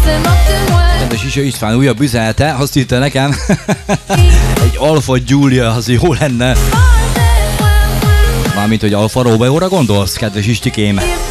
Kedves Isa István újabb üzenete, azt írta nekem, egy Alfa Giulia az jó lenne. Mármint, hogy Alfa Romeo-ra gondolsz, kedves Istikém?